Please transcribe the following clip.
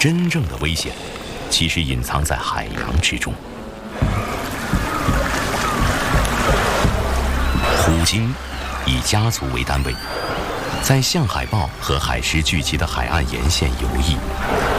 真正的危险其实隐藏在海洋之中。虎鲸以家族为单位，在象海豹和海狮聚集的海岸沿线游弋，